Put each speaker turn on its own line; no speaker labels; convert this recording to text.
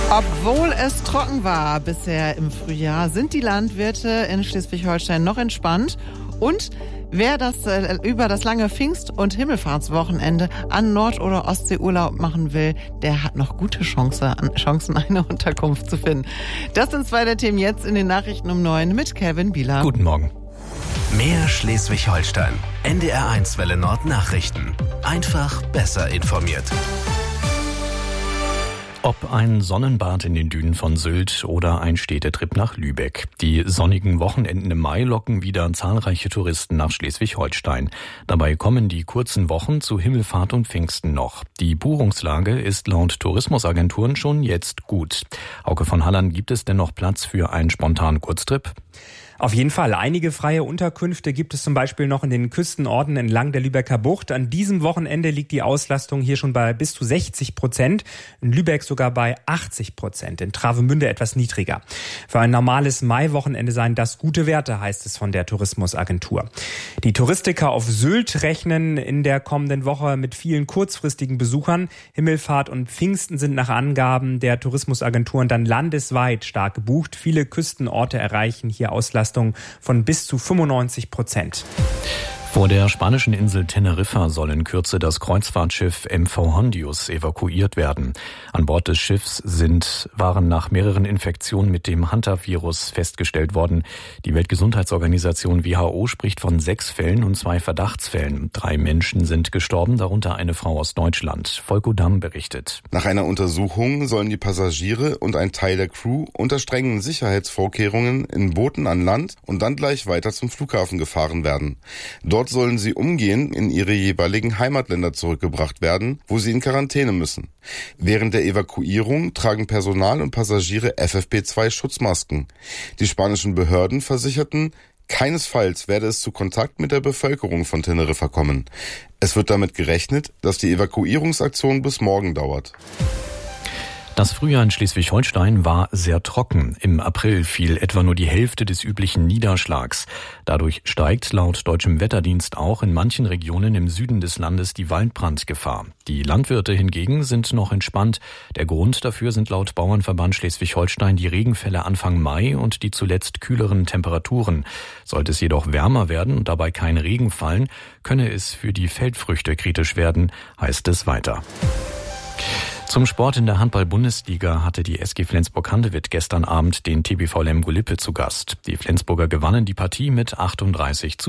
Obwohl es trocken war bisher im Frühjahr, sind die Landwirte in Schleswig-Holstein noch entspannt. Und wer über das lange Pfingst- und Himmelfahrtswochenende an Nord- oder Ostseeurlaub machen will, der hat noch gute Chancen, eine Unterkunft zu finden. Das sind zwei der Themen jetzt in den Nachrichten um 9 mit Kevin Bieler.
Guten Morgen.
Mehr Schleswig-Holstein. NDR1 Welle Nord Nachrichten. Einfach besser informiert.
Ob ein Sonnenbad in den Dünen von Sylt oder ein Städtetrip nach Lübeck. Die sonnigen Wochenenden im Mai locken wieder zahlreiche Touristen nach Schleswig-Holstein. Dabei kommen die kurzen Wochen zu Himmelfahrt und Pfingsten noch. Die Buchungslage ist laut Tourismusagenturen schon jetzt gut. Hauke von Halland, gibt es denn noch Platz für einen spontanen Kurztrip?
Auf jeden Fall. Einige freie Unterkünfte gibt es zum Beispiel noch in den Küstenorten entlang der Lübecker Bucht. An diesem Wochenende liegt die Auslastung hier schon bei bis zu 60%, in Lübeck sogar bei 80%, in Travemünde etwas niedriger. Für ein normales Maiwochenende seien das gute Werte, heißt es von der Tourismusagentur. Die Touristiker auf Sylt rechnen in der kommenden Woche mit vielen kurzfristigen Besuchern. Himmelfahrt und Pfingsten sind nach Angaben der Tourismusagenturen dann landesweit stark gebucht. Viele Küstenorte erreichen hier Auslastung von bis zu 95%.
Vor der spanischen Insel Teneriffa soll in Kürze das Kreuzfahrtschiff MV Hondius evakuiert werden. An Bord des Schiffs waren nach mehreren Infektionen mit dem Hantavirus festgestellt worden. Die Weltgesundheitsorganisation WHO spricht von 6 Fällen und 2 Verdachtsfällen. 3 Menschen sind gestorben, darunter eine Frau aus Deutschland. Volko Damm berichtet.
Nach einer Untersuchung sollen die Passagiere und ein Teil der Crew unter strengen Sicherheitsvorkehrungen in Booten an Land und dann gleich weiter zum Flughafen gefahren werden. Dort sollen sie umgehend in ihre jeweiligen Heimatländer zurückgebracht werden, wo sie in Quarantäne müssen. Während der Evakuierung tragen Personal und Passagiere FFP2-Schutzmasken. Die spanischen Behörden versicherten, keinesfalls werde es zu Kontakt mit der Bevölkerung von Teneriffa kommen. Es wird damit gerechnet, dass die Evakuierungsaktion bis morgen dauert.
Das Frühjahr in Schleswig-Holstein war sehr trocken. Im April fiel etwa nur die Hälfte des üblichen Niederschlags. Dadurch steigt laut deutschem Wetterdienst auch in manchen Regionen im Süden des Landes die Waldbrandgefahr. Die Landwirte hingegen sind noch entspannt. Der Grund dafür sind laut Bauernverband Schleswig-Holstein die Regenfälle Anfang Mai und die zuletzt kühleren Temperaturen. Sollte es jedoch wärmer werden und dabei kein Regen fallen, könne es für die Feldfrüchte kritisch werden, heißt es weiter. Zum Sport in der Handball-Bundesliga hatte die SG Flensburg-Handewitt gestern Abend den TBV Lemgo-Lippe zu Gast. Die Flensburger gewannen die Partie mit 38:7.